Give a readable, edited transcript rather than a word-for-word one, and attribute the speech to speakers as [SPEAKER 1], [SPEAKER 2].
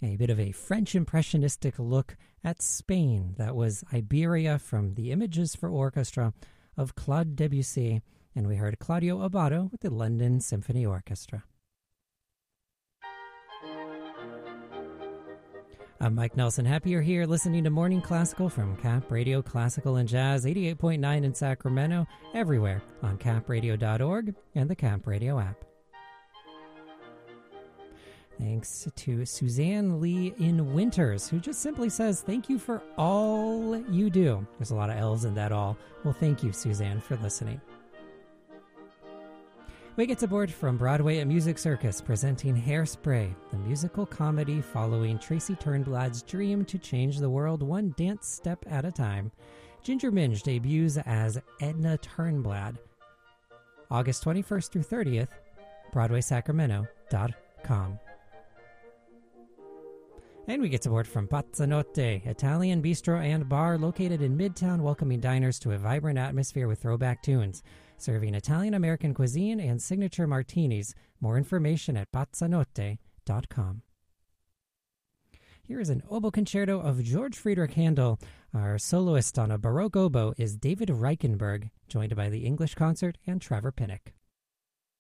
[SPEAKER 1] A bit of a French impressionistic look at Spain. That was Iberia from the Images for Orchestra of Claude Debussy, and we heard Claudio Abbado with the London Symphony Orchestra. I'm Mike Nelson. Happy you're here listening to Morning Classical from Cap Radio Classical and Jazz, 88.9 in Sacramento, everywhere on capradio.org and the Cap Radio app. Thanks to Suzanne Lee in Winters, who just simply says, thank you for all you do. There's a lot of L's in that all. Well, thank you, Suzanne, for listening. We get aboard from Broadway at Music Circus, presenting Hairspray, the musical comedy following Tracy Turnblad's dream to change the world one dance step at a time. Ginger Minge debuts as Edna Turnblad. August 21st through 30th, BroadwaySacramento.com. And we get aboard from Pazzanotte, Italian bistro and bar located in Midtown, welcoming diners to a vibrant atmosphere with throwback tunes, serving Italian-American cuisine and signature martinis. More information at pazzanotte.com. Here is an oboe concerto of George Friedrich Handel. Our soloist on a Baroque oboe is David Reichenberg, joined by the English Concert and Trevor Pinnock.